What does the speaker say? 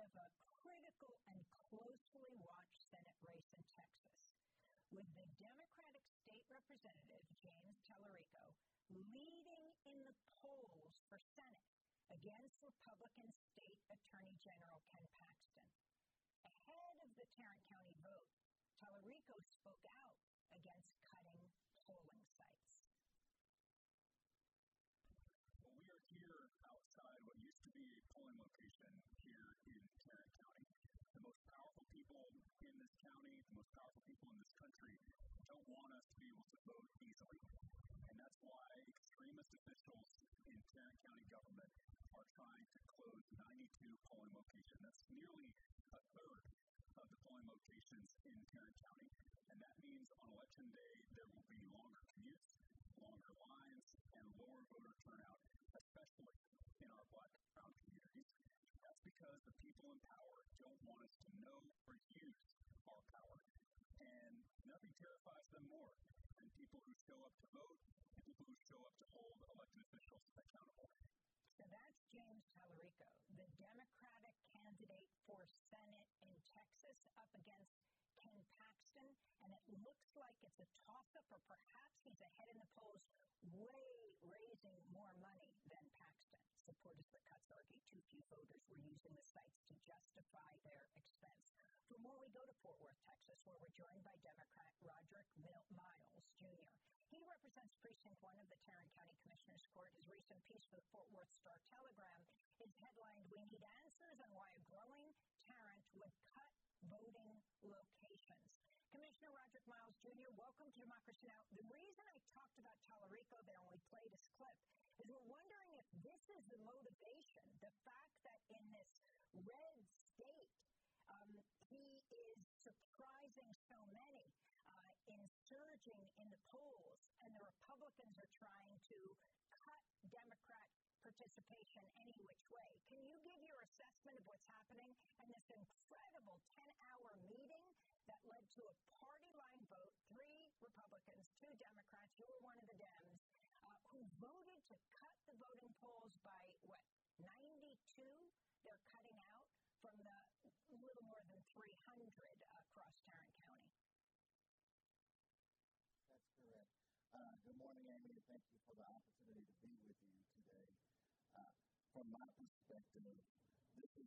of a critical and closely watched Senate race in Texas, with the Democratic state representative, James Tallarico, leading in the polls for Senate against Republican State Attorney General Ken Paxton. Ahead of the Tarrant County vote, Tallarico spoke out against cutting polling sites. Well, we are here outside what used to be a polling location here in Tarrant County. The most powerful people in this county, the most powerful people in this country don't want us to be able to vote easily. And that's why extremist officials in Tarrant County government are trying to close 92 polling locations. That's nearly a third of the polling locations in Tarrant County. And that means on election day there will be longer commutes, longer lines, and lower voter turnout, especially in our Black and brown communities. That's because the people in power don't want us to know or use our power. And nothing terrifies them more than people who show up to vote and people who show up to hold elected officials accountable. So that's James Tallarico, the Democratic candidate for Senate in Texas, up against Ken Paxton, and it looks like it's a toss-up, or perhaps he's ahead in the polls, raising more money than Paxton. Supporters of the cuts argue too few voters were using the sites to justify their expense. For more, we go to Fort Worth, Texas, where we're joined by Democrat Roderick Miles, Jr. He represents Precinct 1 of the Tarrant County Commissioners Court. His recent piece for the Fort Worth Star-Telegram is headlined, "We Need Answers on Why a Growing Tarrant Would Cut Voting Locations." Commissioner Roderick Miles, Jr., welcome to Democracy Now! The reason I talked about Tallarico there when we played his clip is we're wondering if this is the motivation, the fact that in this red state, he is surprising so many, surging in the polls, and the Republicans are trying to cut Democrat participation any which way. Can you give your assessment of what's happening in this incredible 10-hour meeting that led to a party line vote, 3 Republicans, 2 Democrats, you were one of the Dems, who voted to cut the voting polls by, 92? They're cutting out from the little more than 300 across Tarrant County. That's correct. Good morning, Amy, and thank you for the opportunity to be with you today. From my perspective, this is